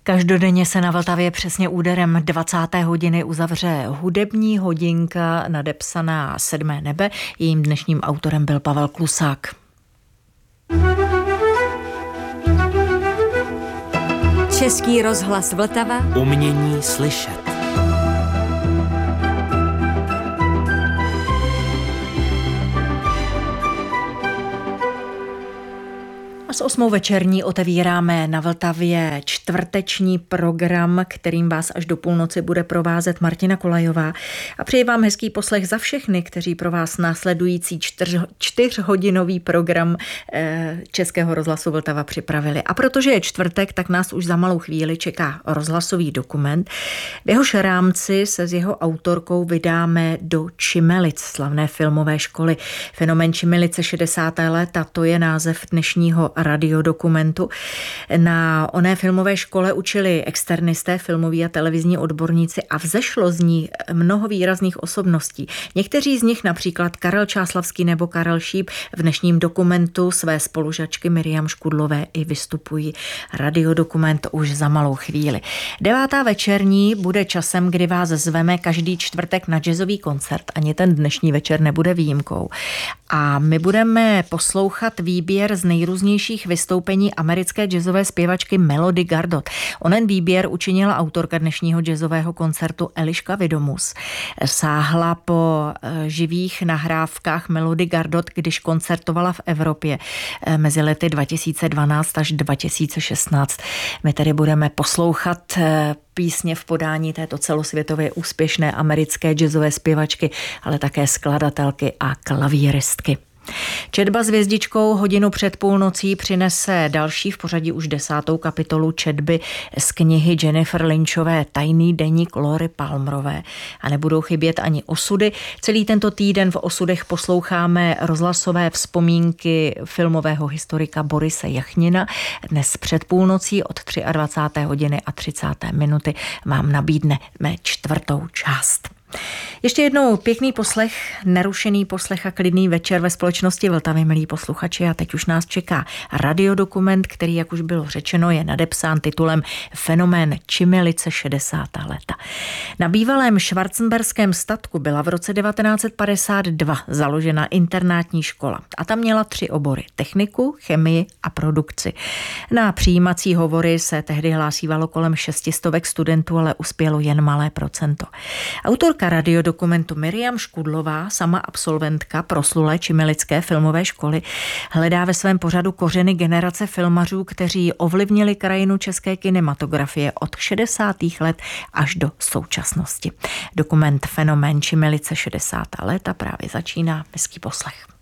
Každodenně se na Vltavě přesně úderem 20. hodiny uzavře hudební hodinka nadepsaná Sedmé nebe. Jejím dnešním autorem byl Pavel Klusák. Český rozhlas Vltava. Umění slyšet. A s 8. večerní otevíráme na Vltavě čtvrteční program, kterým vás až do půlnoci bude provázet Martina Kolajová. A přeji vám hezký poslech za všechny, kteří pro vás následující čtyřhodinový program Českého rozhlasu Vltava připravili. A protože je čtvrtek, tak nás už za malou chvíli čeká rozhlasový dokument. V jehož rámci se s jeho autorkou vydáme do Čimelic, slavné filmové školy. Fenomén Čimelice 60. léta, to je název dnešního radiodokumentu. Na oné filmové škole učili externisté, filmoví a televizní odborníci a vzešlo z ní mnoho výrazných osobností. Někteří z nich, například Karel Čáslavský nebo Karel Šíp, v dnešním dokumentu své spolužačky Miriam Škudlové i vystupují. Radiodokument už za malou chvíli. 9. večerní bude časem, kdy vás zveme každý čtvrtek na jazzový koncert. Ani ten dnešní večer nebude výjimkou. A my budeme poslouchat výběr z nejrůznějších vystoupení americké jazzové zpěvačky Melody Gardot. Onen výběr učinila autorka dnešního jazzového koncertu Eliška Vidomus. Sáhla po živých nahrávkách Melody Gardot, když koncertovala v Evropě mezi lety 2012 až 2016. My tedy budeme poslouchat písně v podání této celosvětově úspěšné americké jazzové zpěvačky, ale také skladatelky a klavíristky. Četba s hvězdičkou hodinu před půlnocí přinese další v pořadí už 10. kapitolu četby z knihy Jennifer Lynchové Tajný deník Lory Palmerové. A nebudou chybět ani osudy. Celý tento týden v osudech posloucháme rozhlasové vzpomínky filmového historika Borise Jachnina. Dnes před půlnocí od 23. hodiny a 30. minuty vám nabídneme 4. část. Ještě jednou pěkný poslech, nerušený poslech a klidný večer ve společnosti Vltavy, milí posluchači. A teď už nás čeká radiodokument, který, jak už bylo řečeno, je nadepsán titulem Fenomén Čimelice 60. léta. Na bývalém schwarzenberském statku byla v roce 1952 založena internátní škola. A tam měla 3 obory: techniku, chemii a produkci. Na přijímací hovory se tehdy hlásívalo kolem 600 studentů, ale uspělo jen malé procento. Autorka radiodokumentu Miriam Škudlová, sama absolventka proslulé čimelické filmové školy, hledá ve svém pořadu kořeny generace filmařů, kteří ovlivnili krajinu české kinematografie od 60. let až do současnosti. Dokument Fenomén Čimelice 60. léta právě začíná. Hezký poslech.